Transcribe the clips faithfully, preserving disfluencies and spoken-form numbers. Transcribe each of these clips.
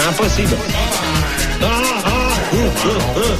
impossible. Ah, ah, ouh, ouh, ouh.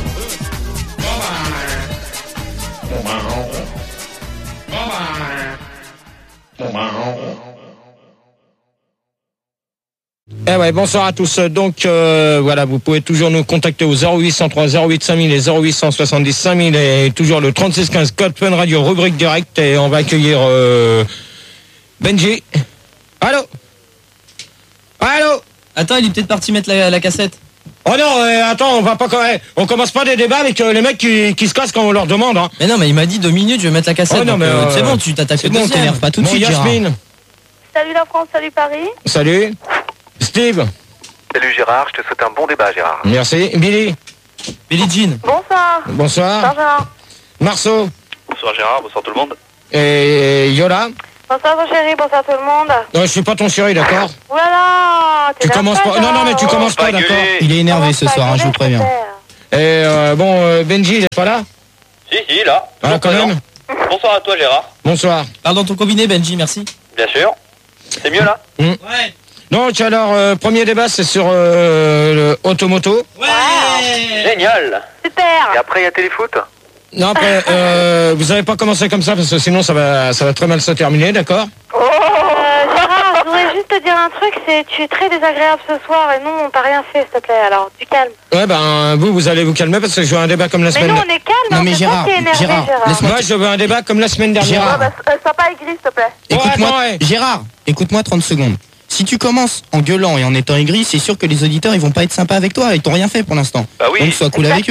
Eh ouais, bonsoir à tous. Donc euh, voilà, vous pouvez toujours nous contacter au zéro huit cent trois zéro huit cinq mille et zéro huit cent soixante-dix cinq mille et toujours le trente-six quinze code Fun Radio rubrique direct et on va accueillir euh, Benji. Allô Allô Attends, il est peut-être parti mettre la, la cassette. Oh non, euh, attends, on va pas on commence pas des débats avec euh, les mecs qui, qui se cassent quand on leur demande. Hein. Mais non, mais il m'a dit deux minutes, je vais mettre la cassette. Oh non, donc, mais euh, euh, c'est bon, tu t'attaques c'est au bon, deuxième. t'énerve pas tout de bon, suite, Yasmine. Gérard. Salut la France, salut Paris. Salut. Steve. Salut Gérard, je te souhaite un bon débat Gérard. Merci. Billy. Billie Jean. Bonsoir. Bonsoir. Bonsoir Gérard. Marceau. Bonsoir Gérard, bonsoir tout le monde. Et Yola. Bonsoir mon chéri, bonsoir tout le monde. Non, je suis pas ton chéri, d'accord. Voilà. Tu commences pas. Non, non, mais tu commences pas, d'accord. Il est énervé ce soir, hein, je vous préviens. Et euh, bon, euh, Benji, il est pas là. Si, si, là. Ah, quand même. Bonsoir à toi Gérard. Bonsoir. Parle dans ton combiné, Benji, merci. Bien sûr. C'est mieux là Mmh. Ouais. Donc alors, euh, premier débat, c'est sur euh, le automoto. Ouais. Génial. Super. Et après il y a téléfoot. Non, après, euh, vous avez pas commencé comme ça parce que sinon ça va, ça va très mal se terminer, d'accord. Oh. Euh, Gérard, je voudrais juste te dire un truc, c'est tu es très désagréable ce soir et nous on t'a rien fait, s'il te plaît, alors du calme. Ouais, ben vous, vous allez vous calmer parce que je veux un débat comme la Mais semaine. nous on est calme, Non, hein, mais c'est Gérard, toi qui es énervé, Gérard, Gérard. laisse-moi- Moi, je veux un débat comme la semaine dernière. Gérard. Ah bah, euh, sois pas aigri, s'il te plaît. Écoute-moi, attends, ouais. Gérard, écoute-moi trente secondes. Si tu commences en gueulant et en étant aigri, c'est sûr que les auditeurs ils vont pas être sympas avec toi, ils t'ont rien fait pour l'instant. Bah oui. Donc sois cool avec eux.